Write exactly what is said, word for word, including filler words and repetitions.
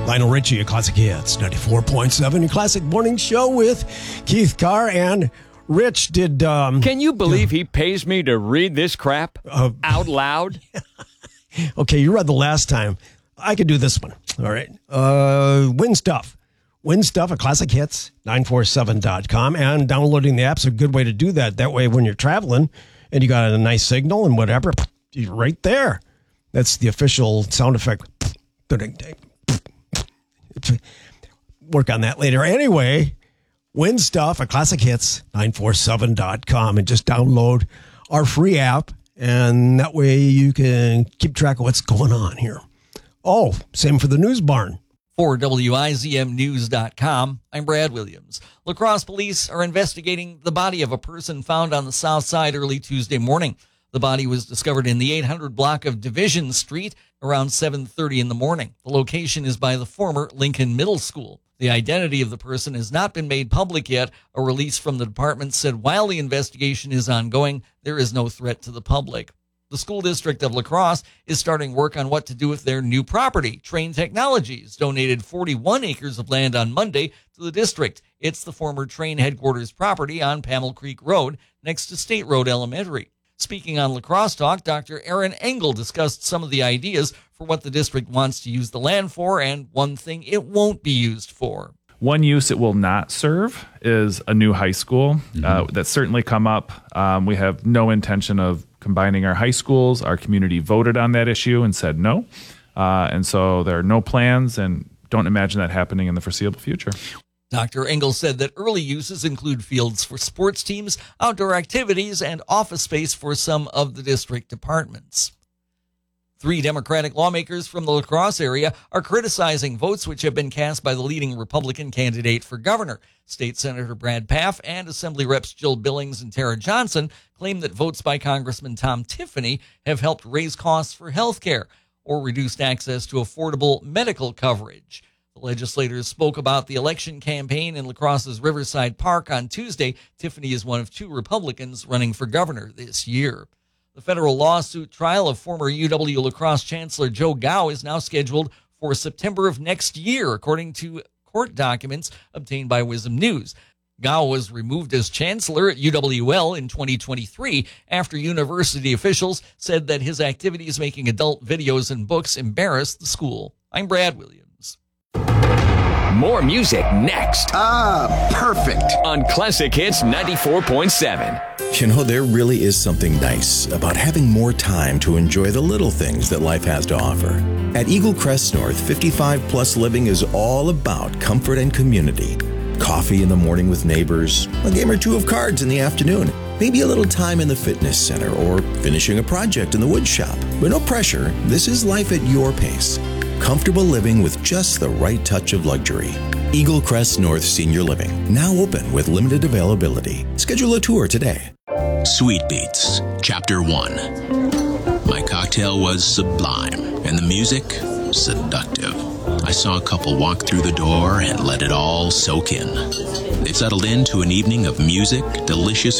Lionel Richie at Classic Hits, ninety-four point seven, your Classic Morning Show with Keith Carr and Rich. Did um, Can you believe he pays me to read this crap uh, out loud? Okay, you read the last time. I could do this one. All right. Uh, Win Stuff. Win Stuff at Classic Hits, nine four seven dot com. And downloading the app's a good way to do that. That way, when you're traveling and you got a nice signal and whatever, you're right there. That's the official sound effect. Work on that later. Anyway, Win Stuff at Classic Hits, nine four seven dot com, and just download our free app, and that way you can keep track of what's going on here. Oh, same for the News Barn. For W I Z M News dot com, I'm Brad Williams. La Crosse police are investigating the body of a person found on the south side early Tuesday morning. The body was discovered in the eight hundred block of Division Street around seven thirty in the morning. The location is by the former Lincoln Middle School. The identity of the person has not been made public yet. A release from the department said while the investigation is ongoing, there is no threat to the public. The school district of La Crosse is starting work on what to do with their new property. Trane Technologies donated forty-one acres of land on Monday to the district. It's the former Trane headquarters property on Pamel Creek Road next to State Road Elementary. Speaking on La Crosse Talk, Doctor Aaron Engel discussed some of the ideas for what the district wants to use the land for and one thing it won't be used for. One use it will not serve is a new high school. Mm-hmm. Uh, that's certainly come up. Um, we have no intention of combining our high schools. Our community voted on that issue and said no. Uh, and so there are no plans and don't imagine that happening in the foreseeable future. Doctor Engel said that early uses include fields for sports teams, outdoor activities, and office space for some of the district departments. Three Democratic lawmakers from the La Crosse area are criticizing votes which have been cast by the leading Republican candidate for governor. State Senator Brad Pfaff and Assembly Reps Jill Billings and Tara Johnson claim that votes by Congressman Tom Tiffany have helped raise costs for health care or reduced access to affordable medical coverage. The legislators spoke about the election campaign in La Crosse's Riverside Park on Tuesday. Tiffany is one of two Republicans running for governor this year. The federal lawsuit trial of former U W La Crosse Chancellor Joe Gow is now scheduled for September of next year, according to court documents obtained by Wisdom News. Gow was removed as chancellor at U W L in twenty twenty-three after university officials said that his activities making adult videos and books embarrassed the school. I'm Brad Williams. More music next. Ah, perfect. On Classic Hits ninety-four point seven. You know, there really is something nice about having more time to enjoy the little things that life has to offer. At Eagle Crest North, fifty-five plus living is all about comfort and community. Coffee in the morning with neighbors, a game or two of cards in the afternoon, maybe a little time in the fitness center or finishing a project in the wood shop. But no pressure, this is life at your pace. Comfortable living with just the right touch of luxury. Eagle Crest North Senior Living, now open with limited availability. Schedule a tour today. Sweet Beats, Chapter one. My cocktail was sublime, and the music, seductive. I saw a couple walk through the door and let it all soak in. They settled into an evening of music, delicious